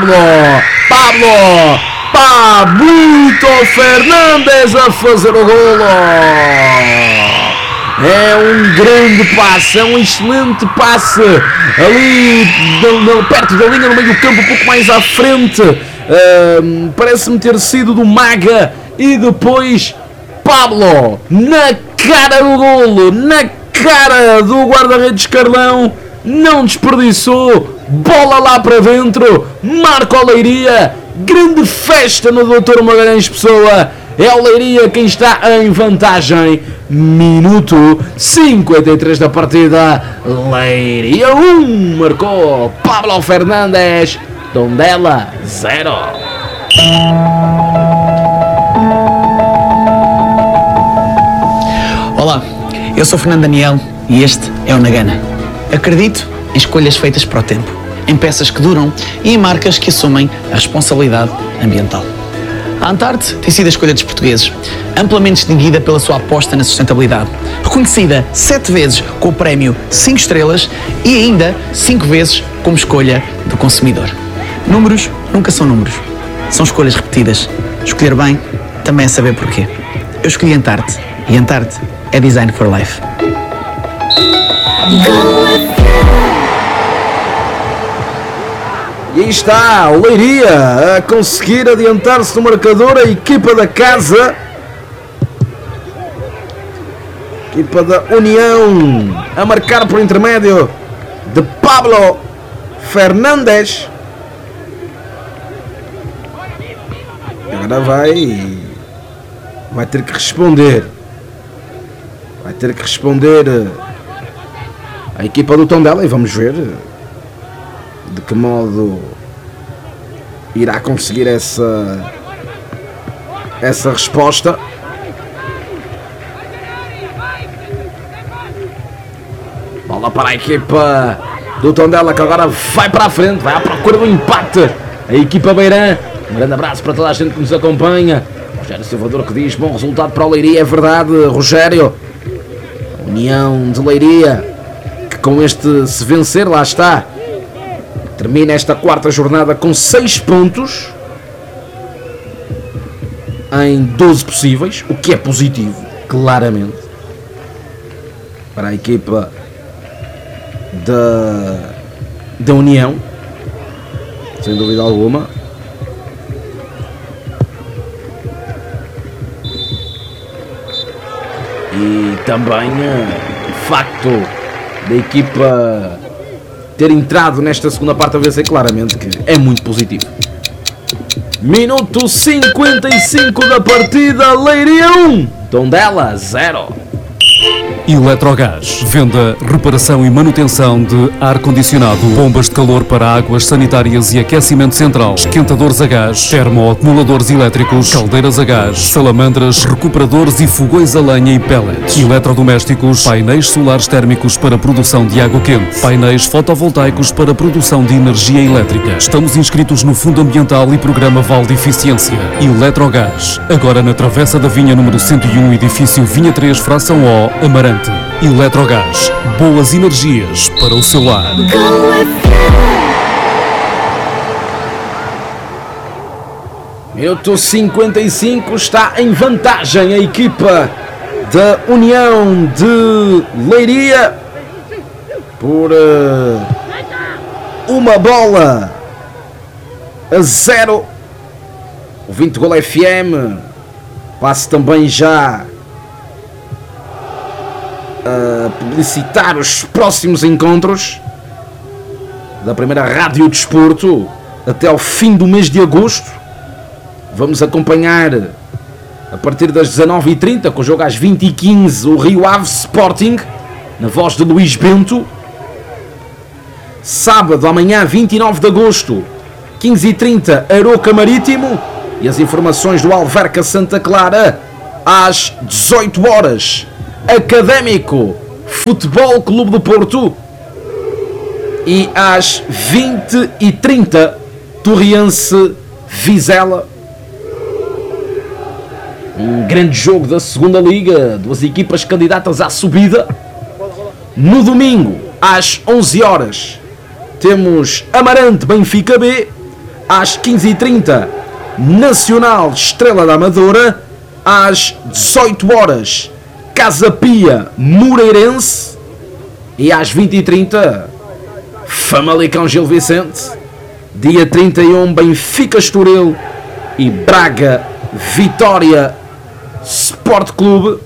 Pablito Fernandes a fazer o golo. É um grande passe, é um excelente passe ali perto da linha, no meio do campo, um pouco mais à frente. Parece-me ter sido do Maga e depois Pablo na cara do golo, na cara do guarda-redes Carlão, não desperdiçou, bola lá para dentro, marca o Leiria, grande festa no Dr. Magalhães Pessoa. É o Leiria quem está em vantagem. Minuto 53 da partida. Leiria 1, marcou Pablo Fernandes. Tondela 0. Olá, eu sou Fernando Daniel e este é o Nagana. Acredito em escolhas feitas para o tempo, em peças que duram e em marcas que assumem a responsabilidade ambiental. A Antarte tem sido a escolha dos portugueses, amplamente distinguida pela sua aposta na sustentabilidade, reconhecida 7 vezes com o prémio 5 estrelas e ainda 5 vezes como escolha do consumidor. Números nunca são números, são escolhas repetidas. Escolher bem também é saber porquê. Eu escolhi Antarte e Antarte é Design for Life. E aí está o Leiria a conseguir adiantar-se no marcador. A equipa da casa, equipa da União, a marcar por intermédio de Pablo Fernandes. Agora vai ter que responder. Vai ter que responder a equipa do Tondela e vamos ver de que modo irá conseguir essa resposta. Bola para a equipa do Tondela, que agora vai para a frente, vai à procura do empate. A equipa Beirã. Um grande abraço para toda a gente que nos acompanha. Rogério Salvador que diz: bom resultado para o Leiria. É verdade, Rogério. A União de Leiria, que com este se vencer, lá está, termina esta quarta jornada com 6 pontos em 12 possíveis, o que é positivo, claramente, para a equipa da União, sem dúvida alguma. E também o facto da equipa ter entrado nesta segunda parte a vencer, claramente que é muito positivo. Minuto 55 da partida. Leiria 1, Tondela 0. Eletrogás. Venda, reparação e manutenção de ar-condicionado, bombas de calor para águas sanitárias e aquecimento central, esquentadores a gás, termoacumuladores elétricos, caldeiras a gás, salamandras, recuperadores e fogões a lenha e pellets, eletrodomésticos, painéis solares térmicos para produção de água quente, painéis fotovoltaicos para produção de energia elétrica. Estamos inscritos no Fundo Ambiental e Programa Vale de Eficiência. Eletrogás. Agora na Travessa da Vinha número 101, edifício Vinha 3, fração O, Amarante. Eletrogás, boas energias para o seu lar. Minuto 55, está em vantagem a equipa da União de Leiria por uma bola a 0. O 20 Gol FM passe também já a publicitar os próximos encontros da primeira Rádio Desporto até ao fim do mês de agosto. Vamos acompanhar a partir das 19h30, com o jogo às 20h15, o Rio Ave Sporting, na voz de Luís Bento. Sábado, amanhã, 29 de agosto, 15h30, Aroca Marítimo. E as informações do Alverca Santa Clara às 18 horas. Académico Futebol Clube do Porto. E às 20h30, Torriense Vizela. Um grande jogo da segunda Liga, duas equipas candidatas à subida. No domingo, às 11 horas, temos Amarante Benfica B. às 15h30, Nacional Estrela da Amadora. Às 18 horas, Casa Pia Moreirense. E às 20h30, Famalicão Gil Vicente. Dia 31, Benfica Estoril e Braga Vitória Sport Clube.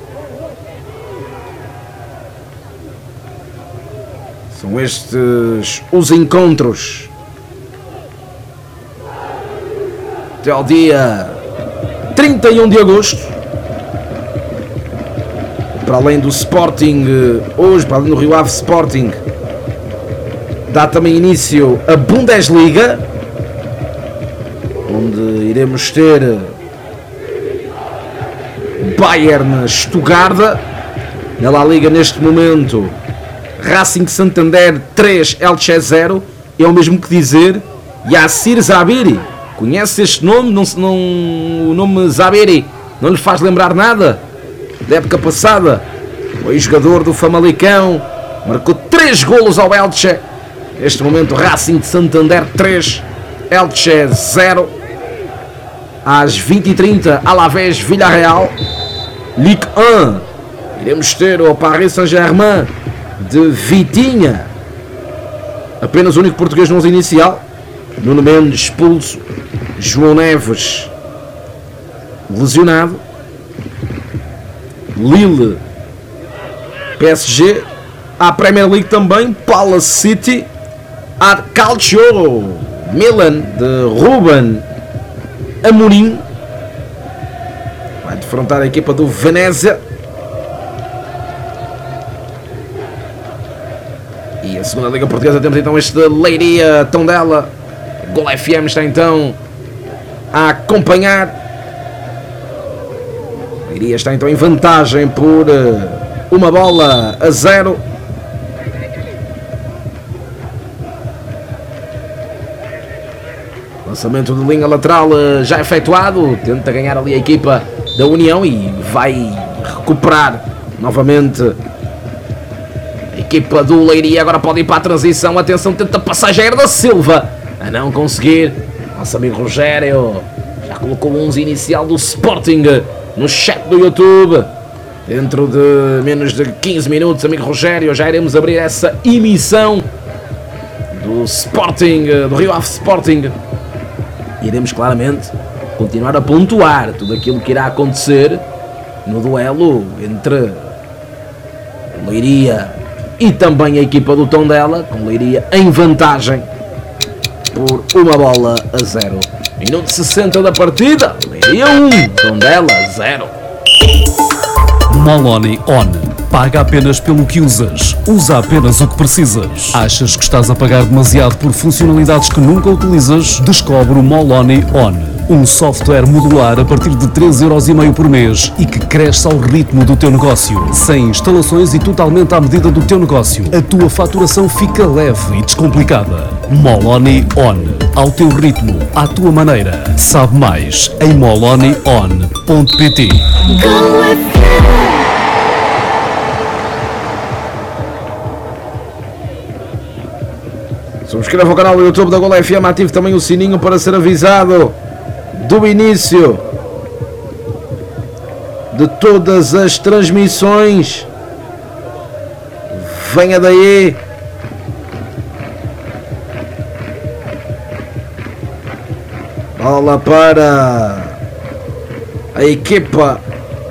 São estes os encontros até ao dia 31 de agosto. Para além do Sporting, hoje, para além do Rio Ave Sporting, dá também início a Bundesliga, onde iremos ter Bayern Stuttgart. Na La Liga, neste momento, Racing Santander 3, Elche 0. É o mesmo que dizer Yassir Zabiri. Conhece este nome? O nome Zabiri não lhe faz lembrar nada? Da época passada, foi jogador do Famalicão, marcou 3 golos ao Elche. Neste momento, Racing de Santander 3, Elche 0. Às 20h30, Alavés Villarreal. Ligue 1, iremos ter o Paris Saint-Germain de Vitinha. Apenas o único português no 11 inicial. Nuno Mendes expulso, João Neves lesionado. Lille, PSG. A Premier League também, Palace City, a Calcio, Milan de Ruben Amorim vai defrontar a equipa do Venezia. E a segunda Liga Portuguesa temos então este Leiria Tondela. Gol FM está então a acompanhar. Leiria está então em vantagem por 1-0. Lançamento de linha lateral já efetuado. Tenta ganhar ali a equipa da União e vai recuperar novamente a equipa do Leiria. Agora pode ir para a transição. Atenção, tenta passar Jair da Silva a não conseguir. Nosso amigo Rogério já colocou o 11 inicial do Sporting no chat do YouTube. Dentro de menos de 15 minutos, amigo Rogério, já iremos abrir essa emissão do Sporting, do Rio Ave Sporting. Iremos claramente continuar a pontuar tudo aquilo que irá acontecer no duelo entre Leiria e também a equipa do Tondela, com Leiria em vantagem por 1-0. Minuto 60 da partida, Leiria 1, Tondela 0. Moloni On. Paga apenas pelo que usas. Usa apenas o que precisas. Achas que estás a pagar demasiado por funcionalidades que nunca utilizas? Descobre o Moloni On. Um software modular a partir de 3,5€ por mês e que cresce ao ritmo do teu negócio. Sem instalações e totalmente à medida do teu negócio. A tua faturação fica leve e descomplicada. Moloni On. Ao teu ritmo, à tua maneira. Sabe mais em molonion.pt. Subscreva o canal do YouTube da Gol FM, ative também o sininho para ser avisado do início de todas as transmissões. Venha daí. Bola para a equipa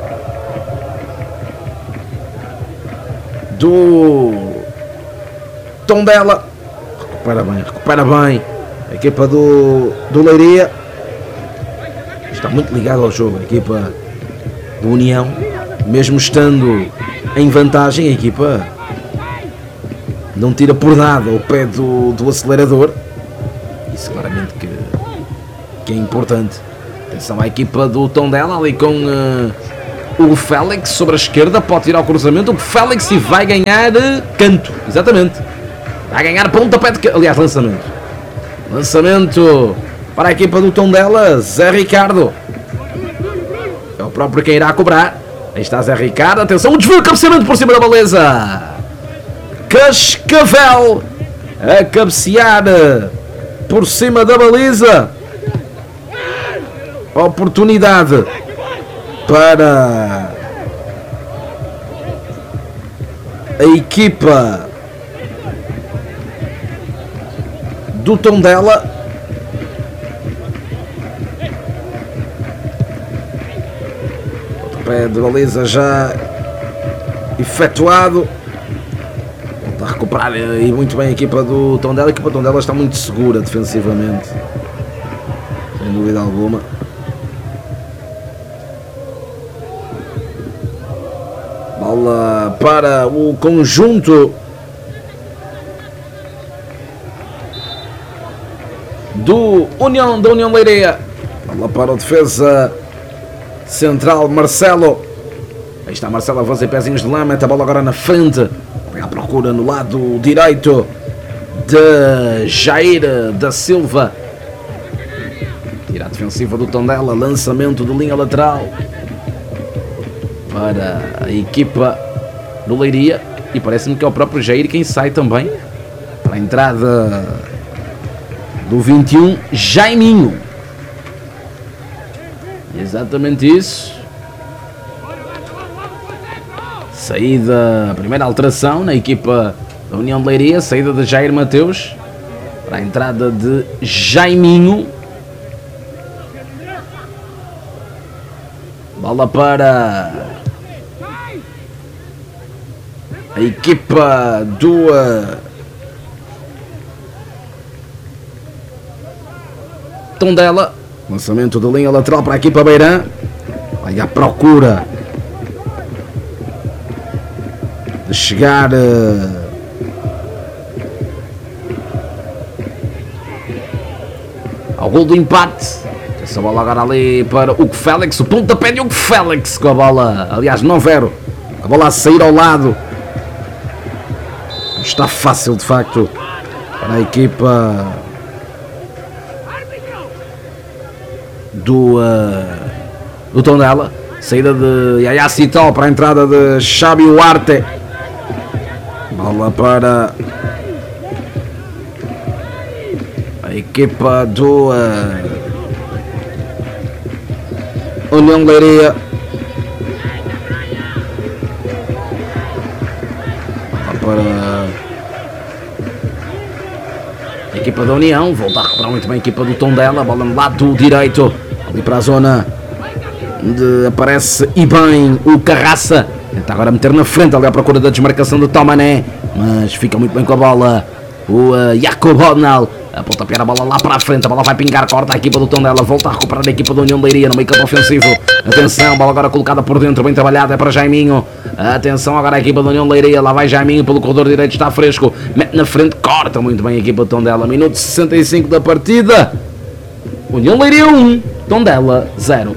do Tondela. Recupera bem a equipa do Leiria. Está muito ligada ao jogo a equipa do União, mesmo estando em vantagem. A equipa não tira por nada o pé do acelerador. Isso claramente que é importante. Atenção à equipa do Tondela ali com o Félix sobre a esquerda, pode tirar o cruzamento. O Félix e vai ganhar canto, exatamente. Vai ganhar pontapé de... Aliás, lançamento para a equipa do Tondela. Zé Ricardo é o próprio quem irá cobrar. Aí está Zé Ricardo. Atenção, o desvio, cabeceamento por cima da baliza. Cascavel a cabecear por cima da baliza. Oportunidade para a equipa do Tondela. Outro pé de baliza já efetuado. Volta a recuperar e muito bem a equipa do Tondela. A equipa do Tondela está muito segura defensivamente, sem dúvida alguma. Bola para o conjunto da União Leiria. Bola para o defesa central Marcelo. Aí está Marcelo a fazer pezinhos de lã. Mete a bola agora na frente. Vai à procura no lado direito de Jair da Silva. Tira a defensiva do Tondela. Lançamento de linha lateral para a equipa do Leiria. E parece-me que é o próprio Jair quem sai também para a entrada do 21, Jaiminho. Exatamente isso. Saída, primeira alteração na equipa da União de Leiria. Saída de Jair Mateus para a entrada de Jaiminho. Bola para a equipa do Tondela. Lançamento de linha lateral para a equipa Beirã. Vai à procura de chegar ao gol do empate. Essa bola agora ali para Hugo Félix. O pontapé de Hugo Félix com a bola, aliás, não Vero, a bola a sair ao lado. Está fácil de facto para a equipa do Tondela. Saída de Yaya Cital para a entrada de Xabi Huarte. Bola para a equipa do União Leiria. Bola para a equipa da União. Volta a recuperar muito bem a equipa do Tondela. Bola no lado direito, ali para a zona onde aparece e bem o Carraça. Tenta agora meter na frente, ali à procura da desmarcação do Tomané, mas fica muito bem com a bola o Jacob Hodnal. A pontapear a bola lá para a frente, a bola vai pingar, corta a equipa do Tondela, volta a recuperar a equipa da União de Leiria no meio campo ofensivo. Atenção, bola agora colocada por dentro, bem trabalhada, é para Jaiminho. Atenção agora a equipa da União de Leiria, lá vai Jaiminho pelo corredor direito, está fresco, mete na frente, corta muito bem a equipa do Tondela. Minuto 65 da partida. União de Leiria 1, Tondela 0.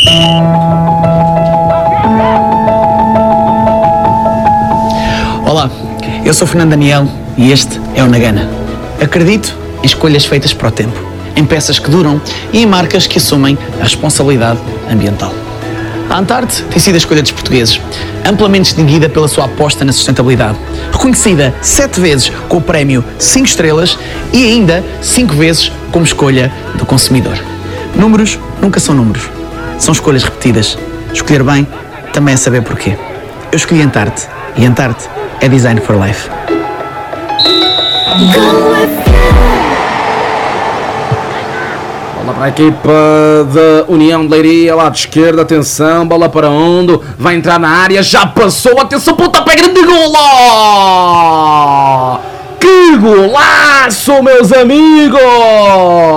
Olá, eu sou Fernando Daniel e este é o Nagana. Acredito em escolhas feitas para o tempo, em peças que duram e em marcas que assumem a responsabilidade ambiental. A Antarte tem sido a escolha dos portugueses, amplamente distinguida pela sua aposta na sustentabilidade, reconhecida 7 vezes com o prémio 5 estrelas e ainda 5 vezes como escolha do consumidor. Números nunca são números, são escolhas repetidas. Escolher bem também é saber porquê. Eu escolhi Antarte e Antarte é Design for Life. Bola para a equipa da União de Leiria, lado esquerdo, atenção, bola para onde? Vai entrar na área, já passou, atenção, pontapé grande, golo! Que golaço, meus amigos!